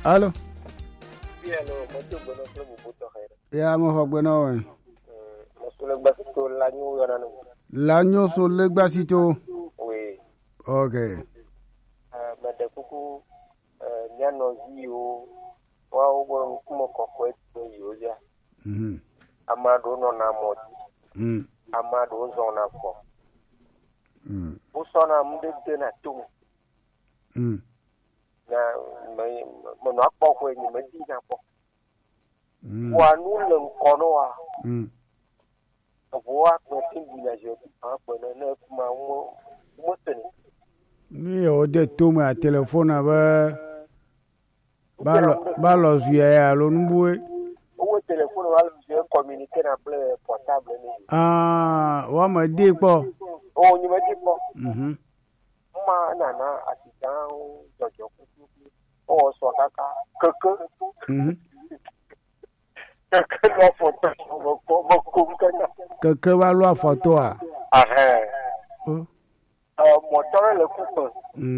Allô? Oui, allô, moi, je suis Ya mo hogbeno we. L'agneau sur le gbasito. Oui. Okay. Mede kuku nyano zio wa ugo kumo kokwe yoja. Amado no na modi. Amado zo na fo. Usona mde na tu. Na mo na po ko ni medi na po. Wa nu le nkono wa. Wa ko tin bi na je ko na kuma mo tene. Ni o de to ma telephone ba lo zuye ya lo nbue. O telephone wa zuye communiquer na play portable ni. Wa ma de po. O ni ma de po. Ma na atijan jojo ku. O so kaka keke. Keke lo photo ko kana. Keke wa lo photo a. Moteur le coupe.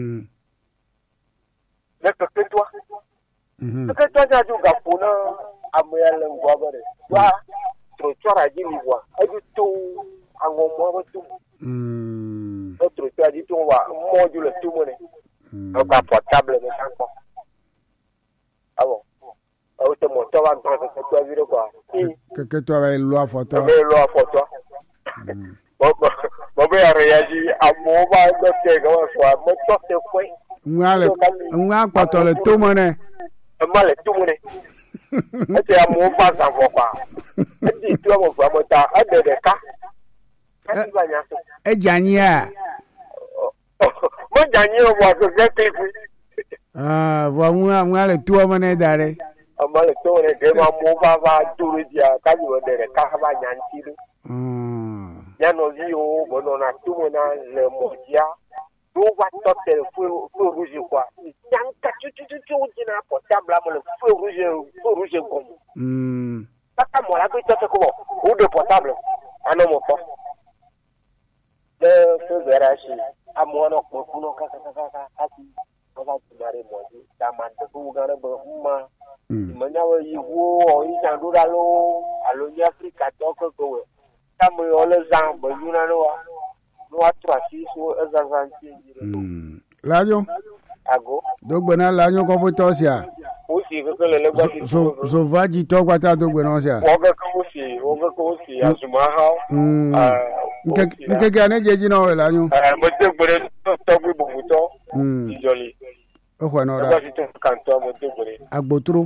Le keke toi. Keke toi ja du gapona amoya le ngwabere. Wa trottoir a dit liwa. Aji to angomo ba tu. Trottoir a dit to wa module tu mone. Ka portable me sanko. Abo. O te moteur wa ndo keke toi vire quoi. Keke toi va lo photo. Lo photo. Bobe a réagi à mon va de go so mo to te foi. Nwa pato le to mone. Ma le to mone. Ete a mo va sa fo pa. Eti to mo fa mo ta ade de ka. Ati ba nya so. E jania. Mo jania o wa so ke fi. Mwa le to mone dare. Ma le to ne de ma mo va duru dia ka ni o de ka ba nya ntiru. Yano zio bono na tumo na le modia do wa totel feu rouge quoi yanka tu dina portable mo le feu rouge comme papa mo la bi totel ko ou de portable ano mo ko le feu verachi amono ko kuno ka ati ko ba mare mo di damande ko ngare ba ma manyawo yi wo o yi jandura lo alo ni Africa to ko Tamu ole zambo yuna no atrasi so ezazanti. Lajo Ago dogbena lajo ko potosia o si ko le gba ti so vaji to kwata dogbena osia o si azuma ha nke ane jeji no we lajo mo te gbere to gbe bubuto ijoli o kwa no da agbotro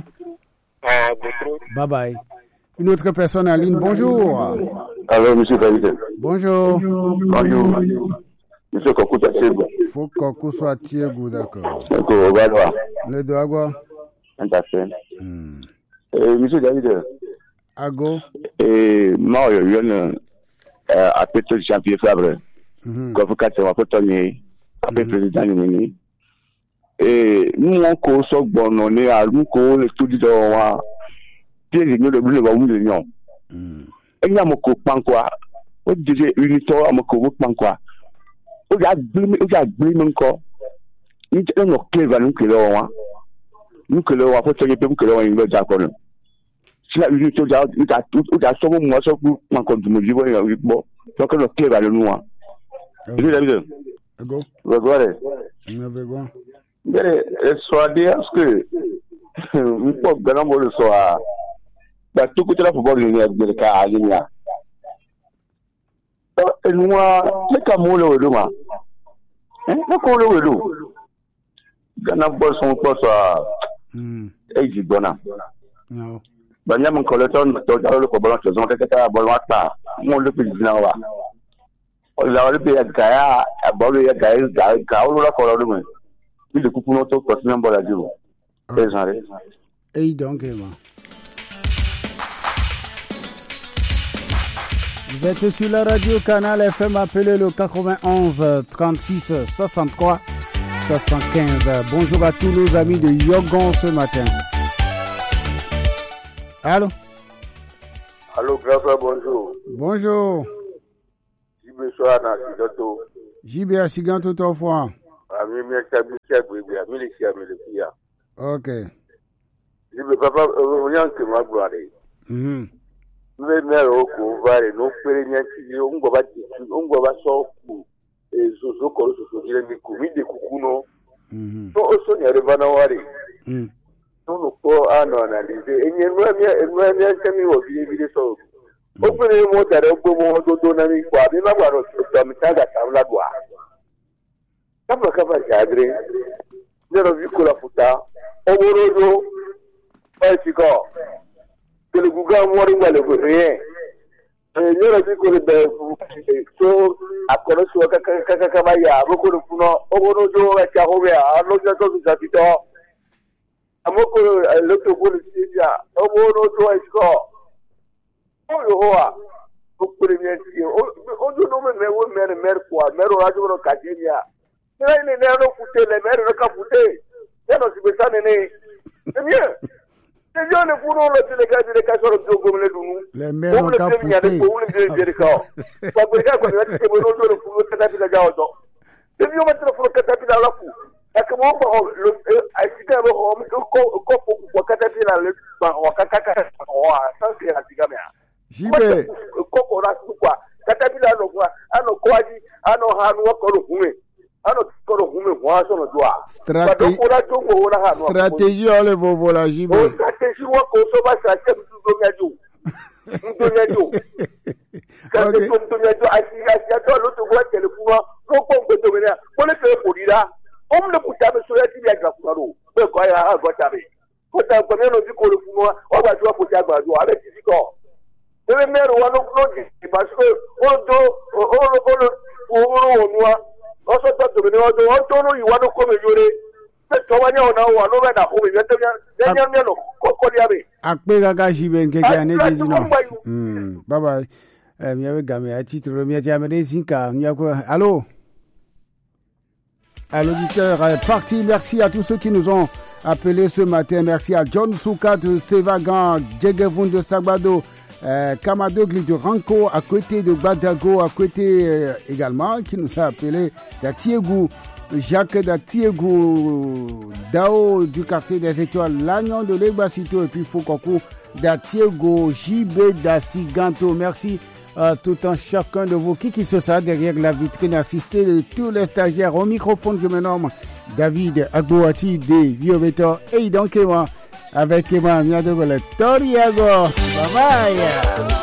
bye bye. Une autre personne en ligne, bonjour. Allô, monsieur David. Bonjour. Bonjour. Monsieur Kokou Tassegou. Faut que Kokou soit Tiegou, d'accord. D'accord, voilà. Le doigt. Un fait. Monsieur David. Ago. Moi, je viens à Pétro Champion Fabre. Quand vous cassez, on va pas tourner. Après, président Nini. Nous, on court sur bon, on est à nous, le studio de les le bleu va où l'union. Et y a mon copain quoi. On disait une histoire à mon copain quoi. On a blé encore. Nous avons clé va nous que là. Nous que là, on va faire ça, nous que là, on est d'accord. Si la une histoire, il a sauvé moi, ça pour encore du musique, bon. Donc, on a clé va le noir. Et vous avez dit, go. Regardez. Mais, soit dire que, nous pouvons gagner le soir. Bah, tout côté là, pour voir le cas à l'île. Et nous, c'est comme on le veut, le qu'on le veut. Gana boss son poste à Eji Bona. Non. Bah, il y a mon collecteur, le problème, c'est que à Bolwata, mon le président. On a le pays à Gaïa, à Bolwata, Gaïa, Gaoula, Colorado. Il le coupe notre poste, même Boladiou. Et donc, vous êtes sur la radio Canal FM, appelez le 91 36 63 75. Bonjour à tous nos amis de Yogon ce matin. Allô? Allô, grand frère, bonjour. Bonjour. Jibe soa na Siganto. Jibe à Siganto, toi, fois. Ami, mi a chabi, mi le chia, mi le pia. Ok. Le papa, rien que ma gloire. Le maire au couvert, nous prenons on va sortir et Zozo Kolo Sosogira, mais commis des coucounos. Non, au son, il y a le Vanawari. Non, nous pouvons analyser. Et il y a un ami au village. Au premier mot, il y a un peu de donner quoi. Mais ma voix, c'est un message à la gloire. Kama cadre, nous avons vu que la puta, au Morodo, que le gouvernement m'a le rien. Nous avons vu que le so a connu sur Kakakabaya, beaucoup de Puno, au Morodo, à Karovia, à l'autre de Zapito, à Moko, l'autre bout de Syria, au Morodo, et score. Oh, le roi, au premier, on nous nomme mère quoi, mère au radio de Kajenia. Les maires ne capoutaient. Il y a aussi ça, c'est mieux. C'est bien le boulot, le gars de l'école de comme les loups. Les maires ne capoutaient. C'est mieux mettre le four catapilla à la fou. Et que moi, le Africain, le catapilla, le ça c'est la tigamère. J'y vais. Quoi catapilla, ano Kwadi, ano Hanwa Kolofume. Stratégie, on le voit là, j'y vais. Stratégie, on consomme ça, c'est tout Bye bye. Allô? À l'auditeur parti, merci à tous ceux qui nous ont appelés ce matin. Merci à John Souka de Sevagan, Djegevun de Sagbado, Kamadogli de Ranko, à côté de Badago, à côté également, qui nous a appelés d'Atiegou, Jacques d'Atiegou, Dao du quartier des Étoiles, Lagnon de Legbasito et puis Fokoku d'Atiegou, JB d'Assiganto. Merci à tout un chacun de vous qui se sent derrière la vitrine, assisté de tous les stagiaires. Au microphone, je me nomme David Agbouati de Viovetor et donc moi avec Emma Miadogole Toriago. Bye bye.